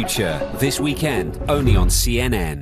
future this weekend, only on CNN.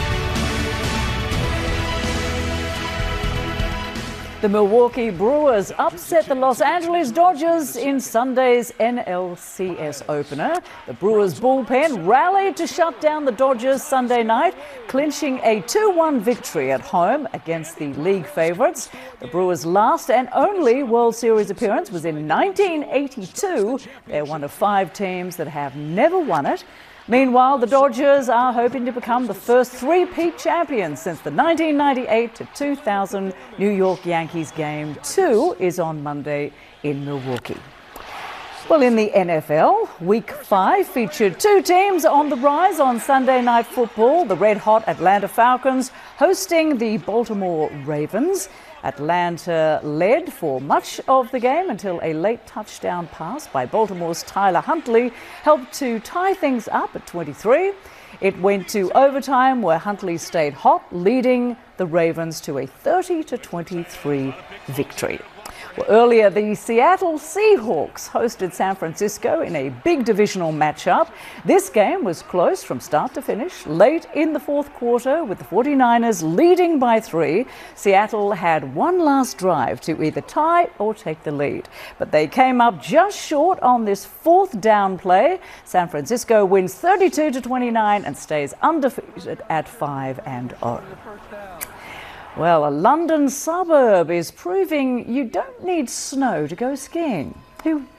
The Milwaukee Brewers upset the Los Angeles Dodgers in Sunday's NLCS opener. The Brewers bullpen rallied to shut down the Dodgers Sunday night, clinching a 2-1 victory at home against the league favourites. The Brewers' last and only World Series appearance was in 1982. They're one of 5 teams that have never won it. Meanwhile, the Dodgers are hoping to become the first three-peat champions since the 1998 to 2000 New York Yankees game. 2 is on Monday in Milwaukee. Well, in the NFL, Week 5 featured 2 teams on the rise on Sunday Night Football. The red-hot Atlanta Falcons hosting the Baltimore Ravens. Atlanta led for much of the game until a late touchdown pass by Baltimore's Tyler Huntley helped to tie things up at 23. It went to overtime where Huntley stayed hot, leading the Ravens to a 30-23 victory. Well, earlier, the Seattle Seahawks hosted San Francisco in a big divisional matchup. This game was close from start to finish. Late in the fourth quarter, with the 49ers leading by 3, Seattle had one last drive to either tie or take the lead. But they came up just short on this 4th down play. San Francisco wins 32-29 and stays undefeated at 5-0. Well, a London suburb is proving you don't need snow to go skiing. Who